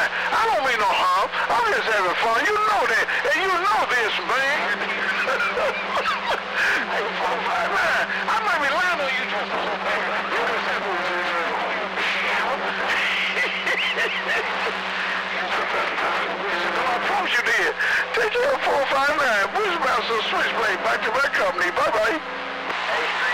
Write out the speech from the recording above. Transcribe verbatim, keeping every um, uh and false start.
nine. I don't mean no harm. I'm just having fun. You know that. And you know this, man. Hey, four five nine. I might be lying on you just a little bit. You just have to... I promise you did. Take care of four five nine. Bushmaster Switchblade. Back to my company. Bye-bye.